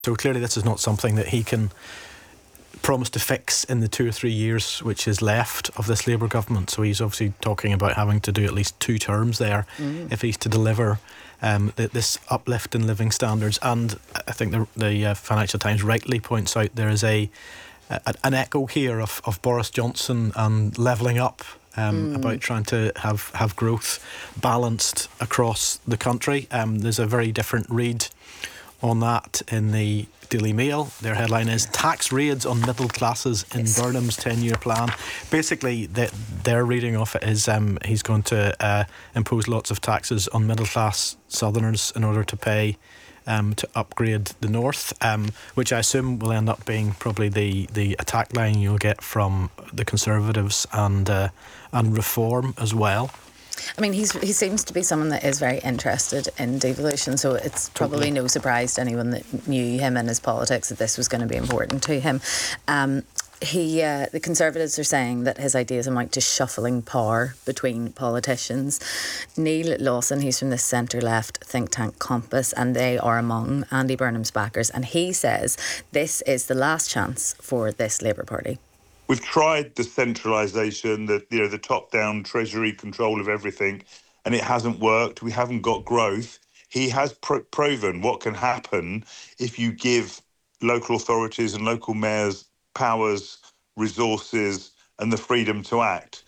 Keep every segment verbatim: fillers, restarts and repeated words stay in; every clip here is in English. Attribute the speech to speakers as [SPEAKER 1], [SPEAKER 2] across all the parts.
[SPEAKER 1] So clearly this is not something that he can promise to fix in the two or three years which is left of this Labour government. So he's obviously talking about having to do at least two terms there mm. if he's to deliver um, th- this uplift in living standards. And I think the, the uh, Financial Times rightly points out there is a, a an echo here of, of Boris Johnson and levelling up um, mm. about trying to have, have growth balanced across the country. Um, there's a very different read on that in the Daily Mail. Their headline is "Tax Raids on Middle Classes in yes. Burnham's ten-year plan." Basically, the, their reading of it is um, he's going to uh, impose lots of taxes on middle-class Southerners in order to pay um, to upgrade the North, um, which I assume will end up being probably the, the attack line you'll get from the Conservatives and uh, and Reform as well.
[SPEAKER 2] I mean, he's he seems to be someone that is very interested in devolution, so it's probably totally. no surprise to anyone that knew him and his politics that this was going to be important to him. Um, he, uh, the Conservatives are saying that his ideas amount to shuffling power between politicians. Neil Lawson, he's from the centre-left think tank Compass, and they are among Andy Burnham's backers, and he says this is the last chance for this Labour Party.
[SPEAKER 3] We've tried the centralisation, the you know the top-down Treasury control of everything, and it hasn't worked. We haven't got growth. He has pro- proven what can happen if you give local authorities and local mayors powers, resources, and the freedom to act.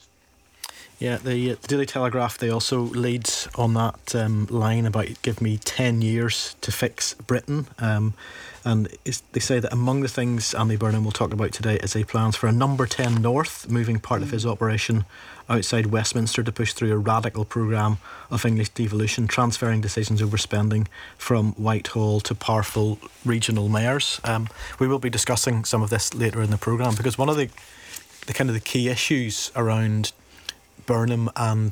[SPEAKER 1] Yeah, the, uh, the Daily Telegraph, they also lead on that um, line about give me ten years to fix Britain. Um, and they say that among the things Andy Burnham will talk about today is a plans for a number ten North, moving part mm. of his operation outside Westminster to push through a radical programme of English devolution, transferring decisions over spending from Whitehall to powerful regional mayors. Um, we will be discussing some of this later in the programme, because one of the, the kind of the key issues around Burnham and